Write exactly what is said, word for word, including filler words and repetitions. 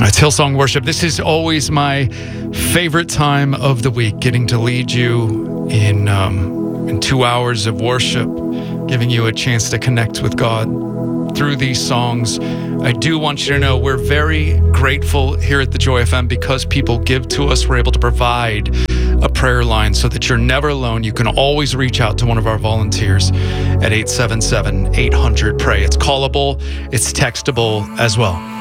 It's Hillsong Worship. This is always my favorite time of the week, getting to lead you in um, in two hours of worship, giving you a chance to connect with God through these songs. I do want you to know we're very grateful here at the Joy F M because people give to us. We're able to provide a prayer line so that you're never alone. You can always reach out to one of our volunteers at eight seven seven, eight hundred, pray. It's callable, it's textable as well.